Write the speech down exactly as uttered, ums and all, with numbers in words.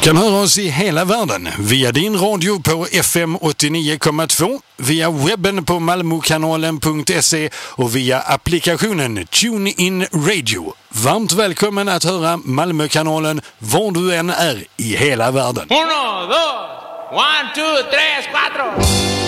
kan höra oss i hela världen via din radio på F M åttionio komma två, via webben på malmokanalen punkt se och via applikationen TuneIn Radio. Varmt välkommen att höra Malmökanalen var du än är i hela världen. Uno, dos, one, two, tres, cuatro.